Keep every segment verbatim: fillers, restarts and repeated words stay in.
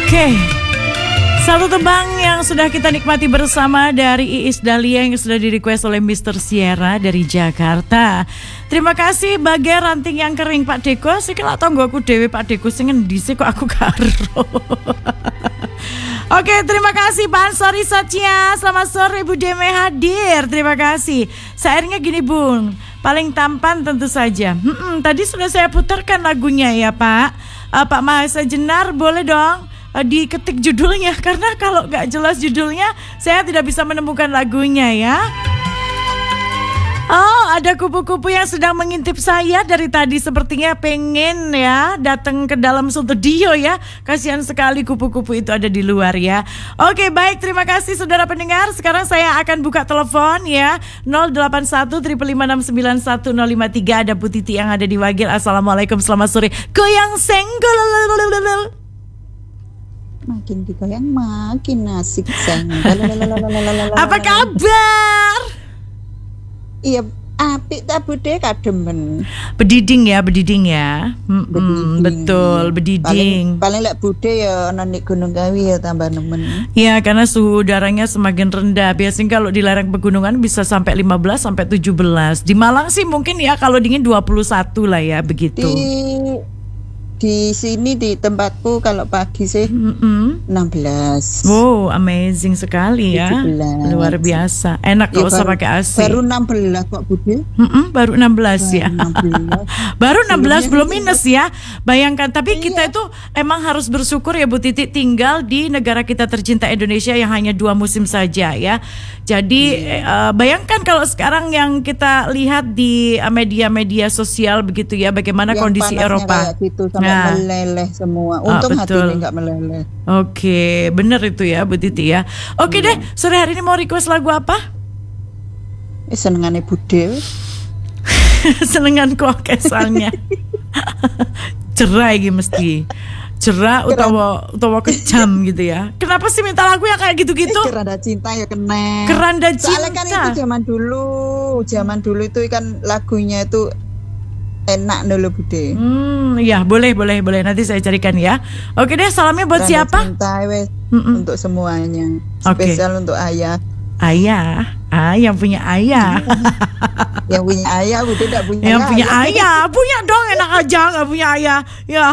Oke, satu tembang yang sudah kita nikmati bersama dari Iis Dahlia yang sudah di-request oleh mister Sierra dari Jakarta. Terima kasih bagai ranting yang kering Pak Deko. Sikil atau aku dewe Pak Deko sing ngendi sih kok aku karo. Oke, terima kasih Pak Ansori Satya. Selamat sore Bu Deme hadir. Terima kasih. Sairnya gini Bung, paling tampan tentu saja. Hmm, tadi sudah saya putarkan lagunya ya Pak. Uh, Pak Mahesa Jenar boleh dong uh, diketik judulnya, karena kalau nggak jelas judulnya saya tidak bisa menemukan lagunya ya. Oh, ada kupu-kupu yang sedang mengintip saya dari tadi, sepertinya pengen ya datang ke dalam studio ya. Kasihan sekali kupu-kupu itu ada di luar ya. Oke, baik, terima kasih saudara pendengar. Sekarang saya akan buka telepon ya. nol delapan satu lima lima enam sembilan satu nol lima tiga. Ada Bu Titi yang ada di Wagil. Assalamualaikum, selamat sore. Goyang senggol. Makin digoyang makin asik senggol. Apa kabar? Iya, apik tak bude kademen. Bediding ya, bediding ya. Mm-mm, bediding. Betul, bediding. Paling, paling lek bude ya ana ning Gunung Kawi ya tambah nemen. Iya, karena suhu udaranya semakin rendah. Biasanya kalau di lereng pegunungan bisa sampai lima belas sampai tujuh belas. Di Malang sih mungkin ya kalau dingin dua puluh satu lah ya, begitu. Di di sini di tempatku kalau pagi sih mm-hmm. enam belas. Wow, amazing sekali ya. tujuh belas. Luar biasa. Enak kalau ya, usah pakai A C. Baru enam belas kok Bude. Mm-mm, baru enam belas baru ya. enam belas. Baru enam belas belum minus ya. Bayangkan, tapi iya. Kita itu emang harus bersyukur ya Bu Titi tinggal di negara kita tercinta Indonesia yang hanya dua musim saja ya. Jadi iya. uh, bayangkan kalau sekarang yang kita lihat di uh, media-media sosial begitu ya, bagaimana yang kondisi Eropa. Gitu, nah. Meleleh semua. Untung ah, hatinya nggak meleleh. Oke, bener itu ya Bu Titi ya. Oke iya. Deh, sore hari ini mau request lagu apa? Eh, senengane Bude. Senengan kok kesalnya. Cerai gitu mesti. Cerah utawa utawa kejam gitu ya. Kenapa sih minta lagu yang kayak gitu-gitu? Eh, keranda cinta ya kena. Keranda cinta. Soalnya kan itu zaman dulu, zaman dulu itu kan lagunya itu enak dulu Bude. Hmm, ya boleh boleh boleh nanti saya carikan ya. Oke deh, salamnya buat keranda siapa? Cinta wes untuk semuanya. Spesial okay. Untuk ayah. Ayah, ah yang punya ayah. Yang punya ayah, Bude tidak punya. Yang ayah. punya ayah, punya dong, enak aja nggak punya ayah. Ya.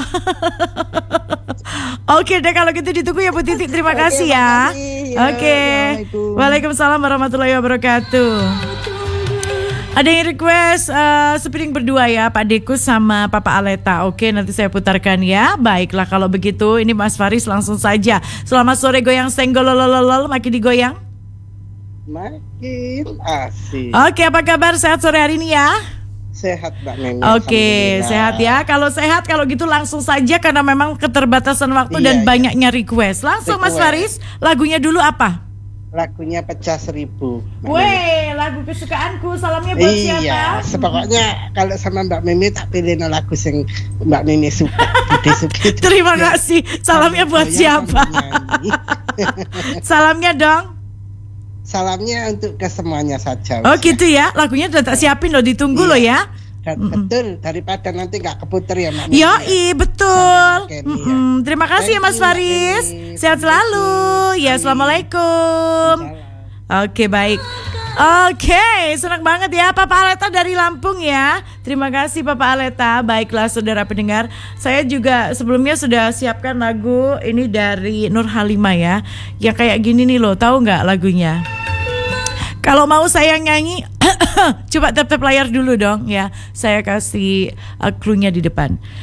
Oke deh kalau gitu ditunggu ya Bu Titi. Terima kasih okay, ya. Oke. Okay. Waalaikumsalam warahmatullahi wabarakatuh. Ada yang request uh, Sepiring berdua ya Pak Dekus sama Papa Aleta. Oke, nanti saya putarkan ya. Baiklah kalau begitu, ini Mas Faris langsung saja. Selamat sore goyang senggol lololol. Makin digoyang? Makin asik. Oke, apa kabar? Sehat sore hari ini ya? Sehat Mbak Nene. Oke, sehat ya. Kalau sehat kalau gitu langsung saja karena memang keterbatasan waktu iya, dan iya. Banyaknya request. Langsung request. Mas Faris, lagunya dulu apa? Lagunya Pecah Seribu. Weh, lagu kesukaanku. Salamnya buat iya, siapa? Iya, pokoknya kalau sama Mbak Mimi tak pilih no lagu yang Mbak Mimi suka. suka. Terima ya. Kasih. Salamnya buat siapa? Salamnya dong. Salamnya untuk ke semuanya saja. Oh gitu ya. Lagunya udah tak siapin loh, ditunggu iya. Loh ya. Dan betul, daripada nanti nggak keputer ya Mbak. Yo, i betul. Kenny, ya. Terima kasih ya Mas Faris. Sehat selalu. Ya, assalamualaikum. Oke, baik. Oke, senang banget ya Papa Aleta dari Lampung ya. Terima kasih Papa Aleta. Baiklah saudara pendengar, saya juga sebelumnya sudah siapkan lagu ini dari Nur Halimah ya. Yang kayak gini nih loh, tahu nggak lagunya? Kalau mau saya nyanyi, coba tap-tap layar dulu dong ya. Saya kasih uh, clue-nya di depan.